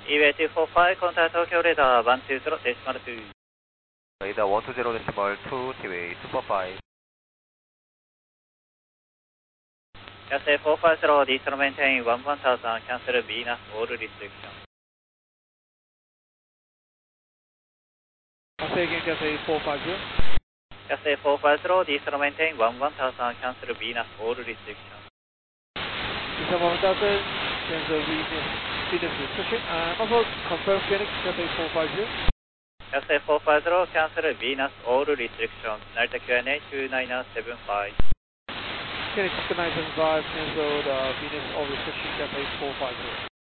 EVA245, contact Tokyo radar 120.2. Radar 120.2, T-Way 245. Cathay 450, diesel maintain 11000, cancel VNAS all restriction. Say again, Cathay 450. Cathay 450, diesel maintain 11000, cancel VNAS all restriction. Diesel 1000, cancel Venus restriction. And also confirm Phoenix, Cathay 450. Cathay 450, cancel VNAS all restriction. Narita QNA 2975. Phoenix 975, cancel Venus all restriction, Cathay 450.